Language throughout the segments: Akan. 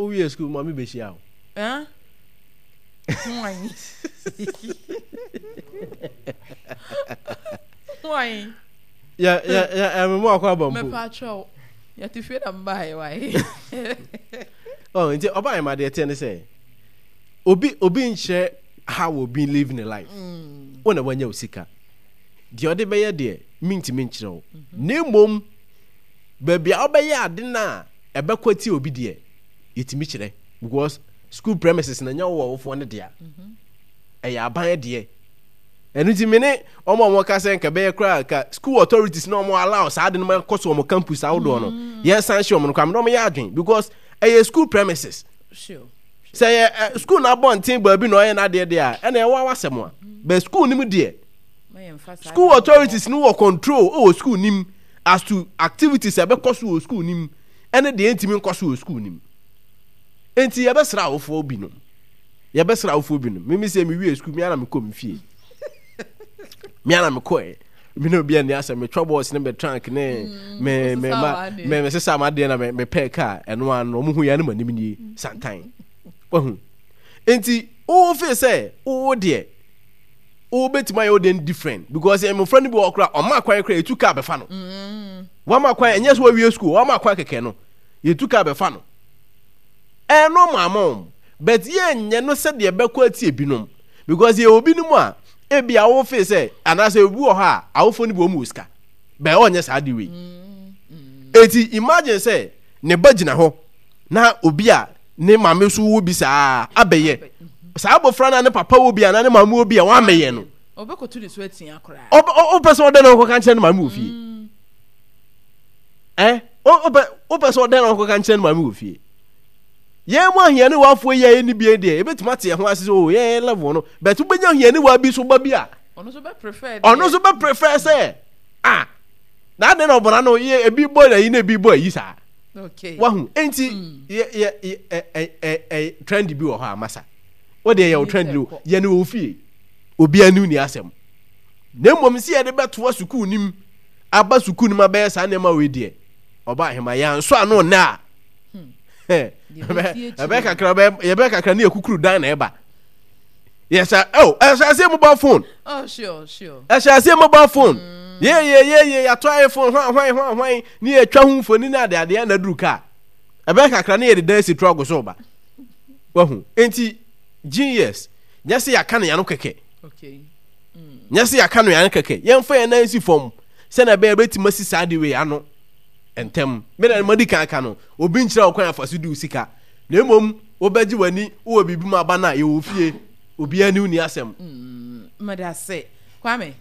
we school mommy be shia. Eh? Why? Yeah, I'm more about me patrol. Ya ti fe na mbai why. Oh, nti oba my dear ten say. Obi nche how we been living a life. Wona wanya usika. The other be there, minti minchiro. Ne mom baby obeye ade na ebekwati obi de yetimi kire because school premises na nya wo fo ne de a aban de enu ti mene omo ka sen ka be kra ka school authorities no mo allow sa ade no ma koso omo campus outdoor no yen san hye omo no kam no ya adwen because school premises sure say school na bontin ba bi no yen na de a e na e wa wasem a but school nim de school authorities no wo control school nim as to activities ebe koso school nim ene de ntimi koso school nim enti ye besra ofo obi no ye besra ofo obi no me say me wi school me ana me kom fie me ana me ko me no bia ne asa me trouble ne be trunk ne me sesa ma de na me pack car eno an no hu ya ne manim ni santan wahu enti o fe say o de o betima yo den different because em friend bi okra o ma kwan kra etu ka be fa no wa ma kwan enye so wi school wa ma kwan keke no yetu ka be fa no no mamom but ye nye no se de be kwa tie binom because ye obi no mu a e bia wo fe say anase obi wo ha awofo ni bo mu ska be onye sa de we eti imagine say ne bagina ho na obi a ne mame so wo bi sa abeye sa abofra na ne papa wo bi na ne mame wo bi a wa meye no obekotu de so atia akora o person de no ko kan chen mame wo fie o person de no ko kan chen mame wo fie ye mo ahia ne wafo ye ni bi de e betima te ho asese o ye level no but u benya ahia ne wa bi so ba bi a ono so be prefer say na de no bona no ye e bi boy na yi na bi boy yi sa okay wahu enti ye trend bi wo ha amasa wo de ye trend lo ye ne wo fie obi anu ni asem na mmom si ye de beto school nim aba school nim aba sa na ma we de oba hema ya nso ano na ebe kakra na ekukuru dan na eba yes say mobile phone sure say mobile phone ya try phone hwan ni etwa hu phone ni na ade na duru ka ebe kakra na ye de dan si trouble so ba wahu enti genius nyase ya kan ya no keke okay nyase ya kan ya no keke yemfa ya na si form se na be betima si sade we ano entem me na madi kan no obi nkyira okwan afaso di usika na emom obaji wani wo bibi ma ba na ye wo fie obi ani uni asem madase kwame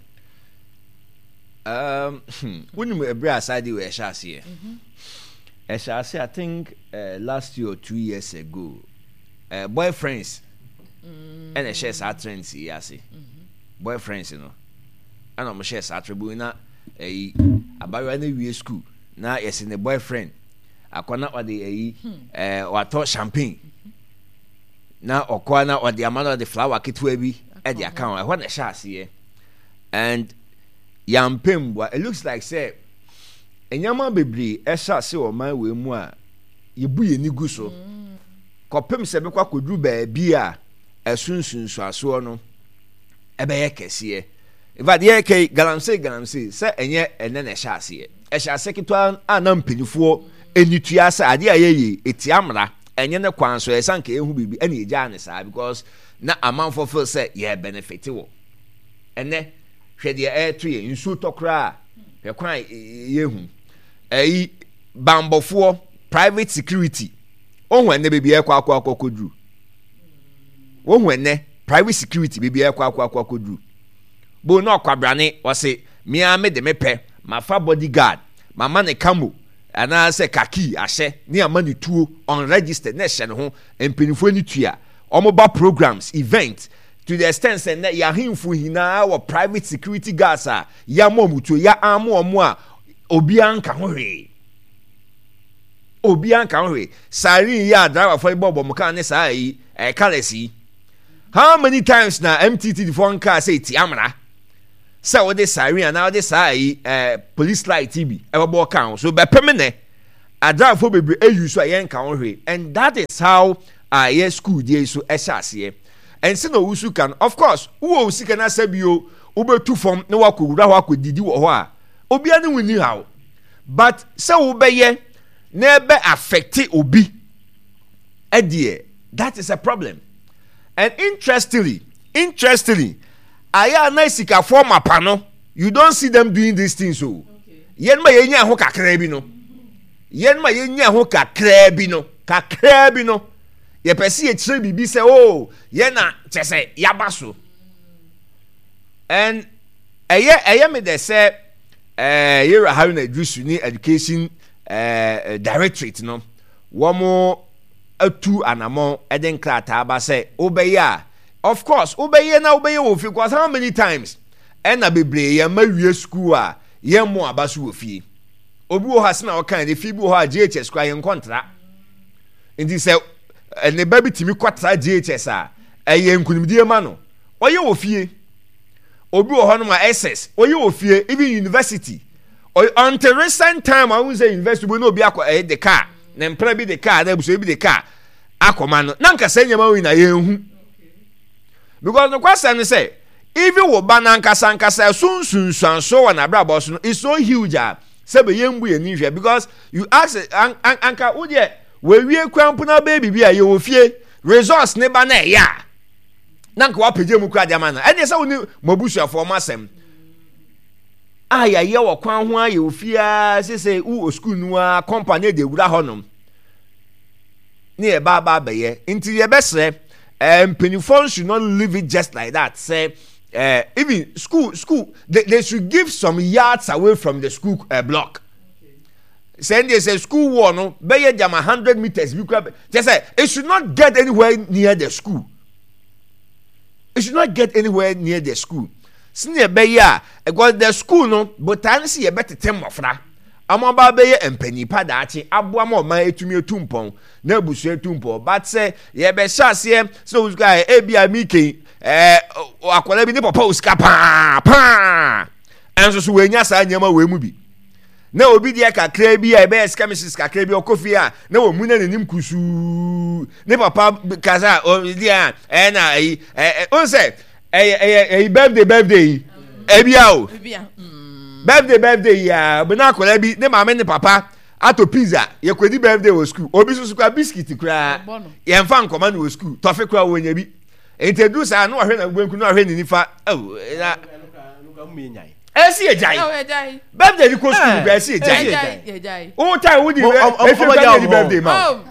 wonu ebra aside we ehase I think last year or 2 years ago boyfriends and a share sa trends yase boyfriends no and am share sa trebu na abawa na wie school na yes in the boyfriend akwana ode wato champagne na okwana ode amana the flower kitwa bi e the account what na sha ase and yampemwa it looks like say enyama bebre e sha ase o man we mu a yebu ye ni gu so kopem se be kwa kodru ba bi a esunsunsu aso no ebe ye kese if ade ke galamse se enye ene na sha ase ehya sekitwa ana mpanyifo enitua sa ade ayeye eti amra enye ne kwan so esanka ehu bibi ene eja ne sa because na amanfo feel say ye benefit wo ene hwede to ye nsu tokra hwe kwan yehu bambofo private security ohun ene bebi ekwa kodru ohun ene private security bebi ekwa kodru bo na okwabrane o se mi ame de mepe ma fa bodyguard mama ne kamo ana se kaki ahye ni ama ne tuo unregistered na hye ne ho empinifo ni tua omoba programs event to the extent say na ya himfu hina wa private security guards a ya momutuo ya amu a obi anka ho hwe sari ya driver for bobo muka ne sai kalesi how many times na MTT the phone car say ti amra so what this siren and now this police light TV ebo kan so be pemene adrafo bebre use so yen kan hwe, and that is how yes school dey so ehye and say no usu can of course wo usika na sabio ubetu form na wakowura ho akodidi wo ho a obi ane wuni how but say wo beye na ebe affect obi edie that is a problem. And interestingly aya na sika form apano you don't see them doing these things so yen ma yenya ho kakra bi no kakra bi no ye pese ye kire bibi se oh ye na chese yabaso and eye me de say you are having a Junior education directorate no womo atu anamo eden krata ba say obeya of course obeye wo fi because how many times and na bebre ye ma wie school a ye mo abaso wo fi obi wo ha se na o kan de fi bi wo ha GHS kwa ye nkontra ndi say ne ba bi timi kwatra GHS a eye nkunimdie ma no oye wo fie obi wo ho no ma SS oye wo fie even university until recent time I was say university we no bi akọ the car na mpra bi the car na buso bi the car akoma no na nka sanya ma wi na ye hu because no question say even wo ba na nkasa sunsun so na bra boss no is so huge say be yembu ye ni hwe because you ask anka wo de we wie kwampo na baby bi a ye wo fie resource ne ba na ya na nka wa pege mu kwa de ma na e de say wo ni mabusu afo masem aya ye wo kwan ho aye ofia sese u school nu a company de wura honom ni e ba ye nti ye besre penifon should not leave it just like that say even school they should give some yards away from the school block say they say school wall no be ye jam 100 meters bi kwa just say it should not get anywhere near the school senior beya because the school no botan si ye betete mofra amaba beye empani padachi aboa ma ma etumi etumpon na abusu etumpon but say ye be hyase so uska e bia mike akola bi ni papa uska pa enso so wenya sa nyama we mu bi na obi dia kakra bi e be skamisis kakra bi okofi a na wo mu na nanim kusu ni papa kaza o dia na on say birthday ebiao birthday ya bena akola bi ne mama ne papa ato pizza ye kwedi birthday wo school obi so kwa biscuit kra ye mfa nkoma no school tofe kwa wonya bi introduce anu ahwe na gbenku no ahwe ni nifa na esi ejai birthday ko school be esi ejai o tai wo di birthday ma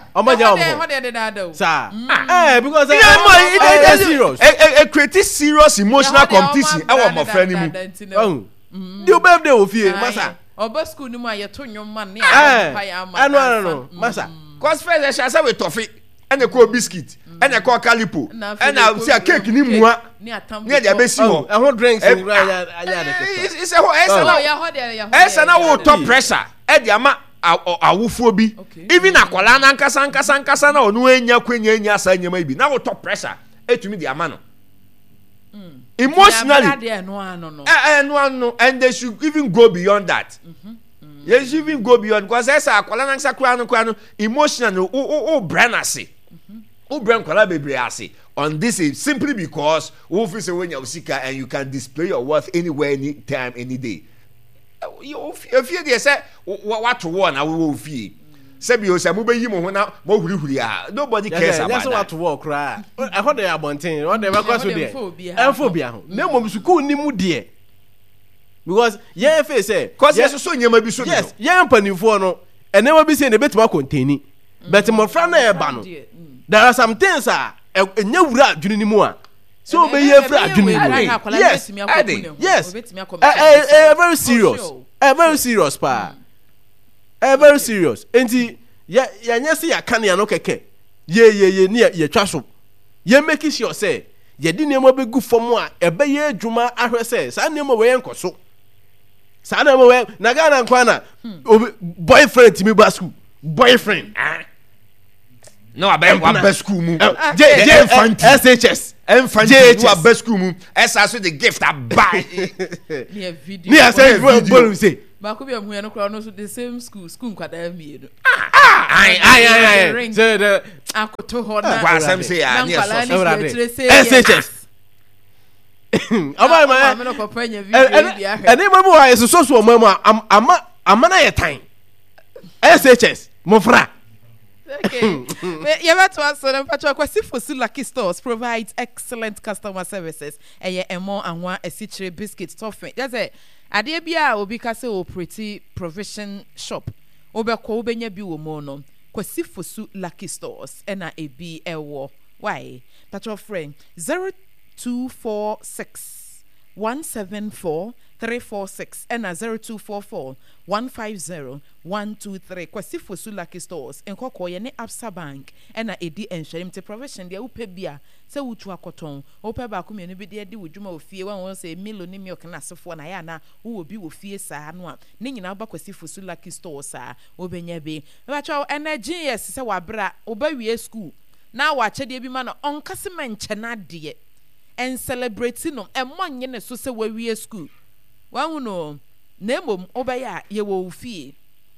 because it's serious. A create serious emotional competition. Our my friend mu. The birthday of you, massa. Oba school ni mu aye to nyom man ni no, massa. Cause first I say we toffee and a cold biscuit and a cold calipo and I see a cake ni mua. Near the best you. I want drinks and it's a top pressure. Ediama awufo bi even akwala na nkasa na onu enya kwenya asa nyema bi na wo top pressure etumi di ama no emotionally no and they should even go beyond that. They should even go beyond because esa akwala na nkasa kwa no emotional o brand ase o brand kwala bebre ase on this is simply because wo fi say when you sika and you can display your worth anywhere any time any day. If you dey say what to war na we fie say bi o say mo be yi mo ho na mo hurihuri a nobody cares about that. That's what to war cry. I heard they abontin what they because so there phobia ho na mo school ni mu de because ye face say cause yes so nyema bi so no yes ye mpanifo no ene wa bi say na betima contain but mo fra na e ba no there are some things enya wura adwene ni mu a so be ye fra adwene yes very serious pa very serious enti ya nya se ya kan ya no keke ye ni ye twa so ye make sure say ye di nemo be gu fom a ebe ye adwuma ahwe say sa nemo we enkoso sa nemo we na Ghana nkwana boyfriend timi ba school boyfriend no abeg school mu SHS enfant no school mu esa so the gift I buy near video me I say bolu say Baako bi amu no kra no so the same school nkwada mienu. Ai. Say the Akoto ho na. Kwa asem say ya ne SHS. Aba ma. Me no papa nya video bi ahwe. Ene mamu wa yeso so o mamu ama na ye tan. SHS mofra. Okay. Yabato so mpacho kwasi Fosu Lucky Stores provides excellent customer services. Eye emo anwa esichire biscuit toffee. That's it. Ade bia obi ka se o pretty provision shop. Obekọ obenya bi wo mo no. Kwasi Fosu Lucky Stores ena ebi ewo. Why? Pacho friend 0246 174 346 and 0244 150 123. Kwasi Fosu Lucky Stores enkoko ye ne Absa Bank and edi enhwem te provision dia upe bia se wutu akoton upe ba kumenu bi de wudwuma ofie wan won se milo ni milk na sefo na ya na wo bi wo fie saa no a ne nyina ba Kwasi Fosu Lucky Stores a obenya bi ba chaw energy yes se wabra obawie school na wa chede bi ma no onkase menche na de and celebrating no emmonye ne so se wawie school wan no nemom obaya ye wo fie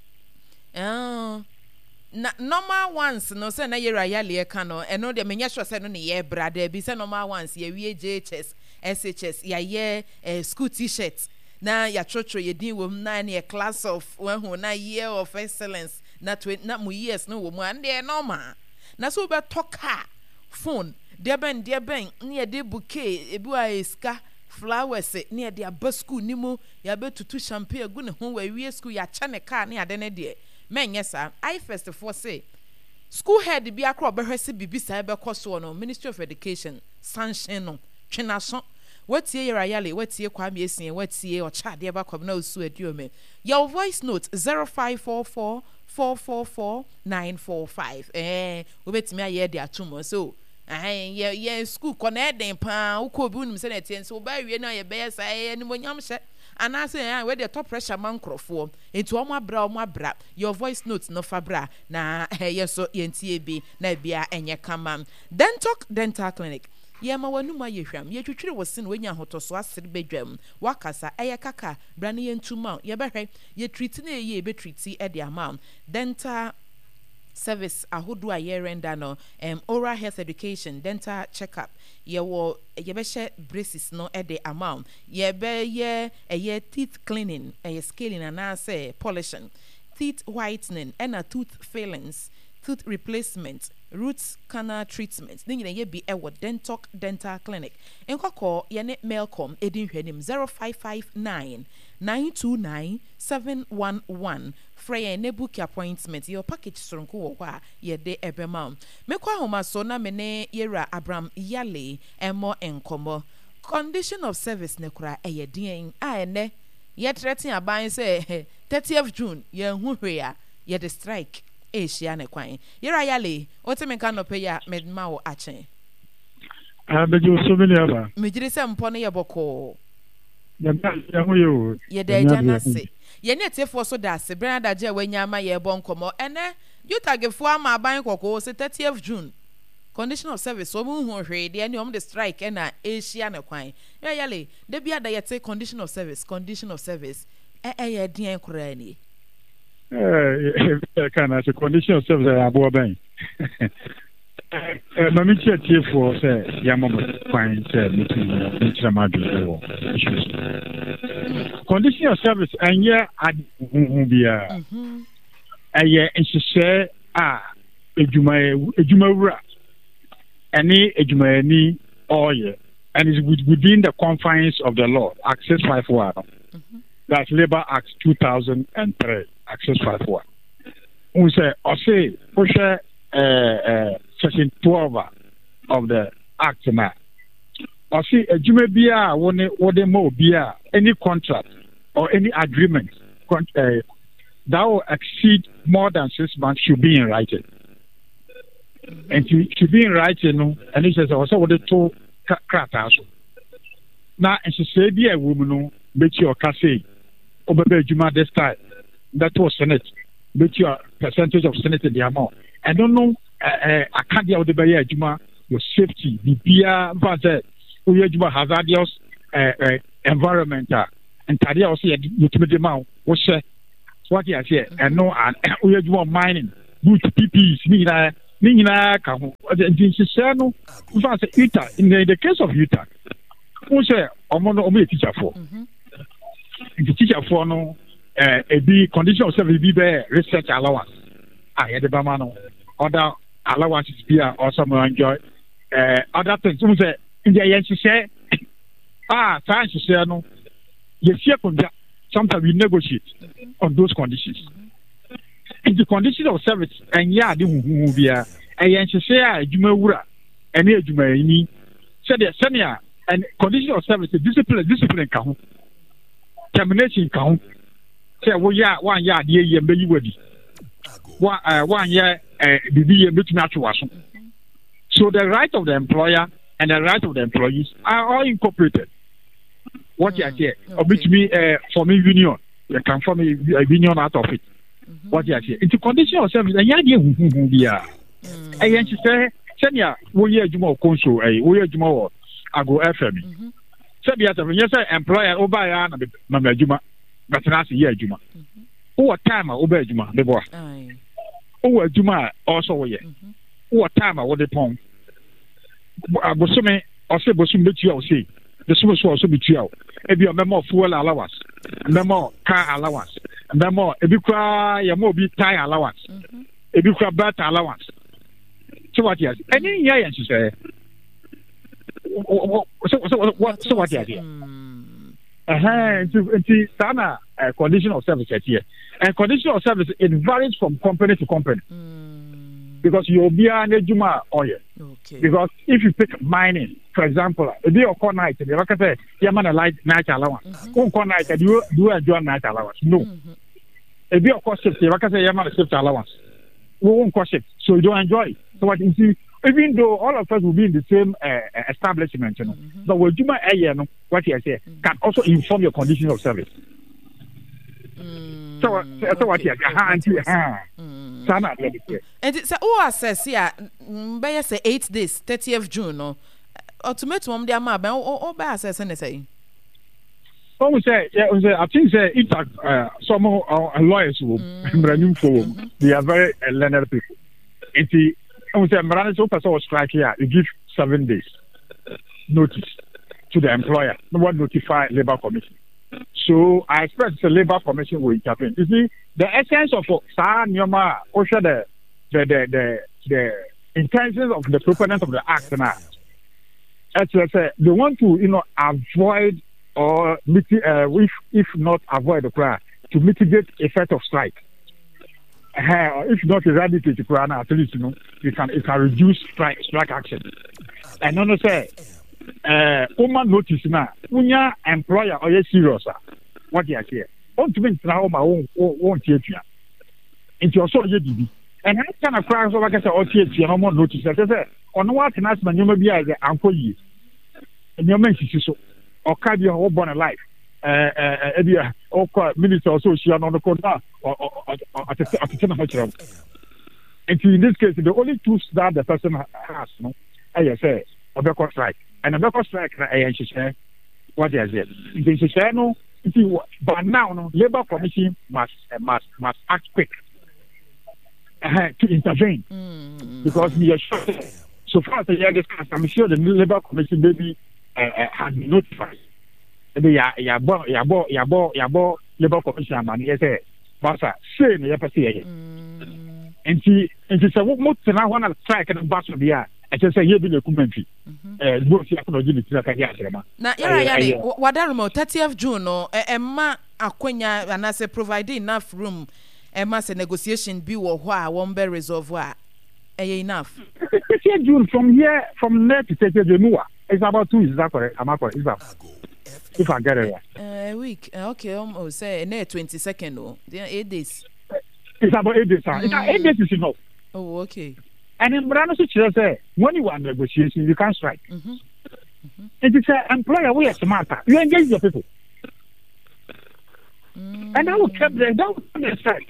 na normal ones no se na yera yale ka no eno de menya sure se no ne ye brother bi se normal ones ye wie JHS SHS ya ye school t-shirt na ya chocho ye din wom na ne class of when who na year of excellence na mu years no wo mu and de normal na so be toka phone de ben ne de bouquet ebu a eska flowers ne de aba school ni mu ya betutu champagne gu ne ho wa wie school ya cha ne car ne ade ne de menye sa I first for say school head bi akra obehwese bibisa ebe koso no Ministry of Education sanction no twena so watie yera yale watie kwame esin watie ochade eba kwam na osu aduome your voice note 0544 444 945 obetimi aye de atomo so ye school connecting pa uko bi unim se na tie so ba wie na ye be sa ni monyam hye anase we the top pressure man krofo enti omo abra your voice note no fabra na yeso yentie bi na bia enye kama dental clinic ye ma wanuma ye hwam ye twitwire wosin wenya hotoso asere bedwam wakasa eye kaka bra ne yentuma ye behwe ye treat na ye be treat e de ama dental service ahodo a ye render no oral health education dental checkup ye wo ye be she braces no e de amount ye be ye teeth cleaning scaling and say polishing teeth whitening and a tooth fillings tooth replacement root canal treatment ni ye be dental clinic enkoko ye ne mailcom edin hwanim 0559 929 711 Freya ne book appointment your package sonko wo kwa ye de ebema me kwa homa so na me ne yera Abraham Yale emo enkomo condition of service ne kura eye din a ene ye threaten aban say 30th June ye hu hwea ye de strike Asia ne kwan yera Yale otime kan no pe ya medma wo achen beju so many aba me jire se mpo ne ye boko ye de jana se ye ne tefo so da se branda je wanya ma ye bon komo ene yutagefo ama aban kokko se 30th June condition of service so mu hu hwe de any the strike na Asia ne kwan yale de bia da ye te condition of service ye din kura ni kana se condition of service abo ben mami tie for say yamamo kwan say meeting madu condition of service anya hu bia aye nhihye a ejuma wura any ejuma ni oye and is within the confines of the law access 51 that's Labor Act 2003 access 51 we say push section 12 of the act na or see ejuma bia wode mo bia any contract or any agreement that will exceed more than 6 months should be in writing. And should be in writing, and it says also what the two kratas. Now, and she said, be a woman, bet your cafe, over Juma this time. That was Senate, bet your percentage of Senate in the amount. I don't know, I can't deal with the Bayer Juma, your safety, the beer, but Juma hazardous environmental. And Tadia also had ultimate amount wohyɛ what you say and no and we are mining boot PPs ni nyinaa ka ho nti nhyehyɛ no mfa sɛ Utah in the case of Utah who say ɔmo no ɔmo yɛ teacher for nti teacher for no ebi condition of service bi bɛ research allowance yɛde bɛma no other allowances bi a also mo enjoy other things who say nti yɛn nhyehyɛ saa nhyehyɛ no yɛsie konja sometimes we negotiate on those conditions. In the condition of service, and yeah, the movia, and Yanshia, Jumawura, and here Jumaini, said the senior and condition of service, discipline count, termination count, say, well, yeah, 1 year, dear, maybe ready. 1 year, the year, which natural. So the right of the employer and the right of the employees are all incorporated. What you say, or which me for me union, you can form a union out of it. What you say, it's a condition of service, and yeah, we are. And she say, Senya, we are Jumo Consul, we are Jumo, I go FM. Sabia, yes, employer, Obaya, Mamma Juma, but last year, Juma. What time I obey Juma, the boy. Oh, Juma also, yeah. What time I would the pong. I was so many, or say, was soon bet you, see. The source also be true. If you are more fuel allowance, and more car allowance, and more if you cry, you more be tire allowance, if you cry better allowance. So what yes? Any year, she say. So what yes? It's Sana condition of service here, and condition of service it varies from company to company. Because you'll be an ejuma oil. Okay. Because if you pick mining, for example, if you call night, you like I say, you man a light night allowance. Don't call night, do a join night allowance. No. If you call shift, you like I say, you man a shift allowance. We won't call shift, so you don't enjoy it. So what you see, even though all of us will be in the same establishment, you know, but with juma area, what you say can also inform your condition of service. So what you say, and it's a assess here by say 8 days 30th June no ultimatum dey am or by assess and say I think say it some lawyers will they are very learned people. It's say so person strike here you give 7 days notice to the employer. No one notify labor commission. So I expect the labor commission will intervene. You see, the essence of Sa Nyoma, also the intentions of the proponents of the act now. They want to, avoid or if not avoid the crime, to mitigate effect of strike. If not eradicate the crime, at least it can reduce strike action. And no say. Woman notice now, unya employer or yes serious. What you say? On to me now, my own theatre. Into your soul, you and I kind of cry so like I said, or theatre, no more notice. I said, on what an asthma, you may be as an uncle ye. And your mention so, or carry your whole born alive. Or minutes or so, she are on the corner or at the 10 of and in this case, the only tools that the person has, no, I say, or the strike. And the strike, I say, what is it? They say, no, but now, no, labor commission must act quick to intervene because we are sure. So far as the year discussed, I'm sure the new labor commission maybe has been notified. Yabo labor commission man, yes, Bassa, say, never see and she said, what most now want to strike and bus of the year. I just say, here be the commentary. Now, what are 30th June or Emma Aquina and I say provide enough room, Emma say negotiation be or why won't be resolved. Enough. 30th June from here, from there to 30th June, it's about 2 weeks. Is that correct? Am I correct? If I get it right. Week. Okay, almost say 22nd. Oh, 8 days. It's about 8 days. 8 days is enough. Oh, okay. And in Brano say, when you want negotiation, you can't strike. It is an employer, we are smarter. You engage your people. And I will keep them down the strike.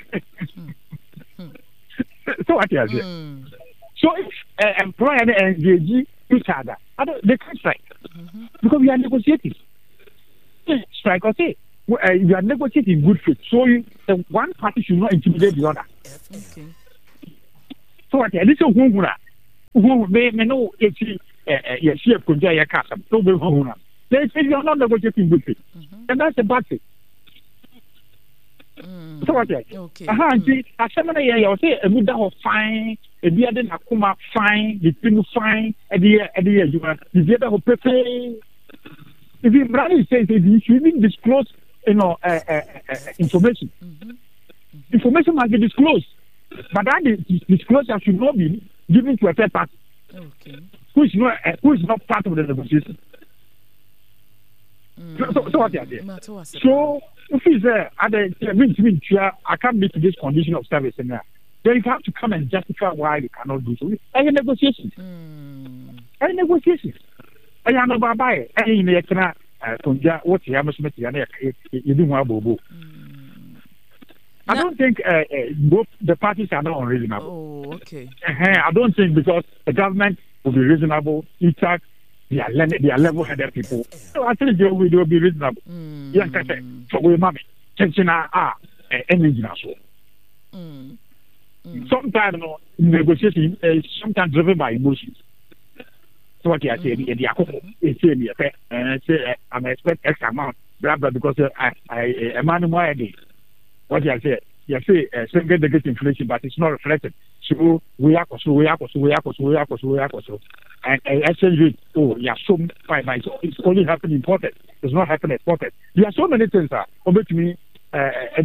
So what you say? So if employer engage each other, they can't strike. Because we are negotiating. Strike or say. you are negotiating in good faith. So the one party should not intimidate the other. Okay. So at least who may know if you see a Kunja Casa, so be home. They say you are not negotiating in good faith. And that's a bad thing. So what? Okay. I say a muda of fine, a dear than Akuma fine, the thing fine, a dear, you are the other of pay. If you brother says you shouldn't disclose, information. Information must be disclosed, but that disclosure should not be given to a third party. Okay. Who is not part of the negotiation. So what are they? So if he's there, I can't meet this condition of service in there. Then you have to come and justify why you cannot do so. Any negotiations. Any negotiations. I am not by any nekana what you have you do more bobo. I don't think both the parties are not unreasonable. Oh, okay. I don't think because the government will be reasonable, they are level-headed people. So I think they will be reasonable. Yeah, so we mommy, sometimes negotiation is sometimes driven by emotions. So what I say, I'm expect X amount, blah blah, because I man more again. What I say, you say single digit inflation, but it's not reflected. So we are so. And exchange rate, so fine, but it's only happening imported. It's not happening exported. There are so many things that over to me, what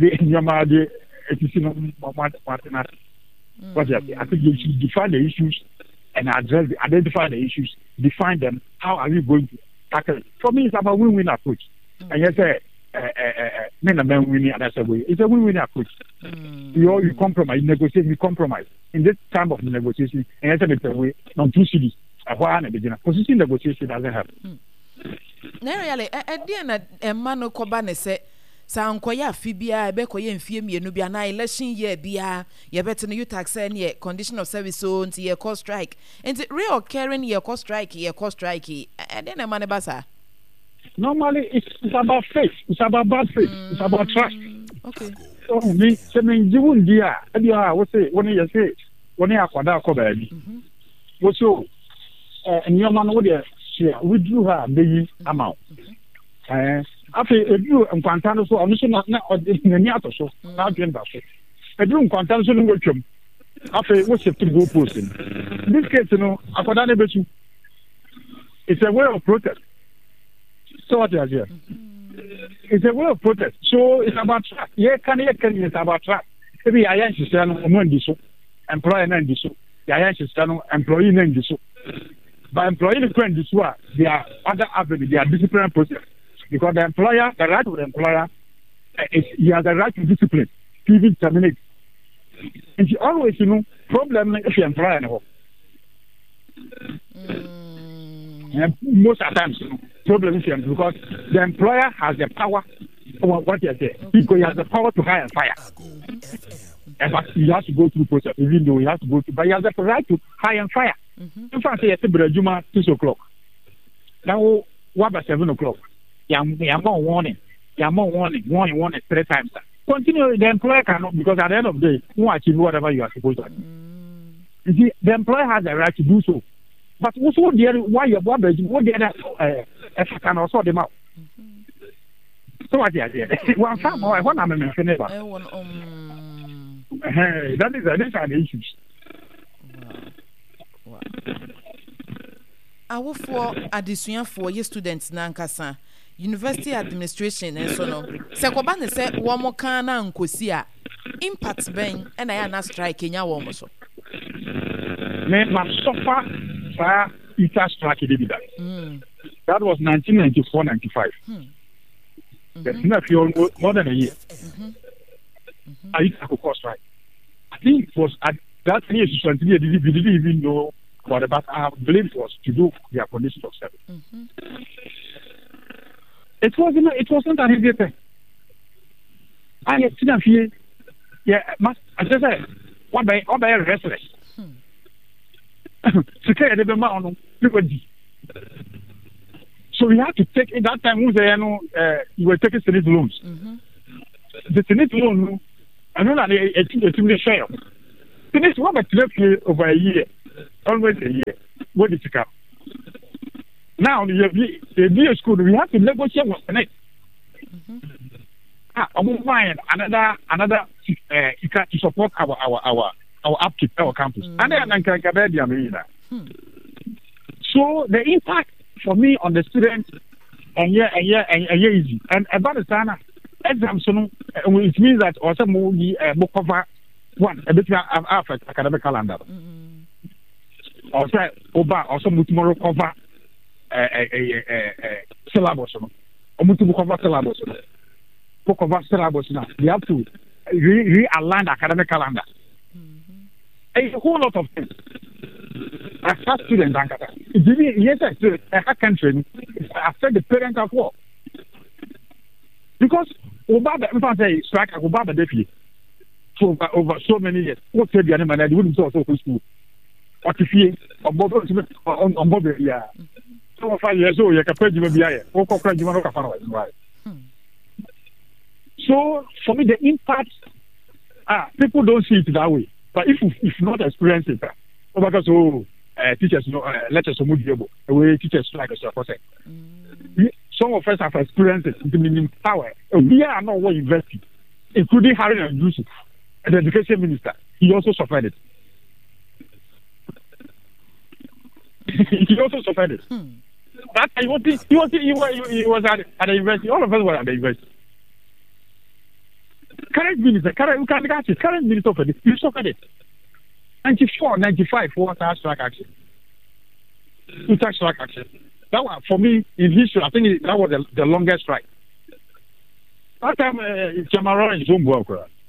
I think you should define the issues and identify the issues, define them. How are you going to tackle it? For me, it's about win-win approach. And you say, men and men winning, and that's a way. It's a win-win approach. You compromise, you negotiate, you compromise. In this time of negotiation, and that's a way, not two cities. Position negotiation doesn't happen. Really, at the end, a man of Kobane said, Sankoya Fibia, Bekoya and Fiemi, Nubiana, election year, Bia, you better you tax any condition of service zone to your cost strike. And it real carrying your cost strike, and then a man basa. Normally, it's about faith, it's about bad faith, it's about trust. Okay. Oh, me, saying you wouldn't dear, what's it, when you say, when you are Koda, what's so. And your man would withdrew her the amount. After a view and Quantano, so I'm not in any other so, not in that. A room Quantano, so welcome. After what's it to go posting? In this case, I could not it's a way of protest. So what is here? It's a way of protest. So it's about track. Yeah, can it's about track. Maybe I am to say, employer and this, the I am to employee and this. By employing the current this one, there are other avenues, there are disciplinary process. Because the employer, the right of the employer, he has the right to discipline, to even terminate. And she always, problem if you employer and most of the times, problem is because the employer has the power, what you say, he has the power to hire and fire. But he has to go through process, even though he has to go through, but he has the right to hire and fire. In fact, I said, Juma 6 o'clock. Now, what about 7 o'clock? Yeah, more warning. Yeah, more warning. Warning 3 times. Continue, the employer cannot, because at the end of the day, you achieve whatever you are supposed to achieve. You see, the employer has the right to do so. But also, why you're bothered, what the other can also them out. So, what the idea? One time, one I'm mentioning about. That is the issues. Our for addition for your students nankasa university administration and so no sekobane say wo mo kan na nkosi a impact ben and I na strike nya wo mo so me ma suffer for ita strike dey be that was 1994-95 that's not more than a year I used to go strike. I think it was at that year we didn't even know what about I believe it was to do their condition of service. It wasn't an easy thing. I had seen a few I just said what by restless. So we had to take in that time. We were taking Senate loans. The Senate loan, I know that it's share. Senate one but over a year, always a year. What did you come? Now the school we have to negotiate with Senate. I'm buying another to support our upkeep, our campus. And then I can so the impact for me on the students and easy. And about the time exams, it means that also more cover one a bit affect academic calendar. Also tomorrow cover syllabus. Cover syllabus. Cover syllabus now. We have to realign the academic calendar. A whole lot of things. As a student, yes, I can train. Affect the parents as well. Because Obama, if I say strike, Obama definitely for over so many years. What said the animal? They wouldn't talk to school. What if you on Bob? Yeah. So 5 years old, you can pay you maybe I. Right. So for me, the impact, people don't see it that way. But if not experience it, because teachers lectures are movable. The teachers strike as a process. Some of us have experienced it. The minimum power. We are not well invested, including Harry and Yusuf, the education minister. He also suffered it. He also suffered it. That he was at the university. All of us were at the university. Current minister for this. You suffered it. 94, 95 for strike action. Strike action. That one, for me, in history, I think that was the longest strike. That time, Chamara is home work.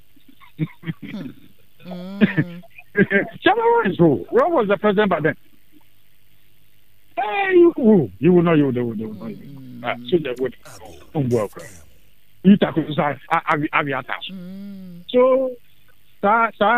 Chamara is home. Where was the president by then? You will know. So they would home work. You talk to us, so,